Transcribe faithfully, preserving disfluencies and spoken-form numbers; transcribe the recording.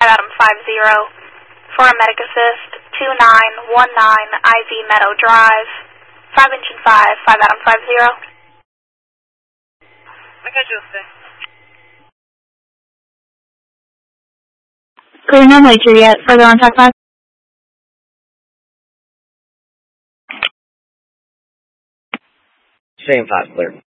five Adam five zero. For a medic assist, two nine one nine I V Meadow Drive. five engine five, five Adam five zero. Okay, Juicy. Clear normally Juliet, further on track five. Same five, clear.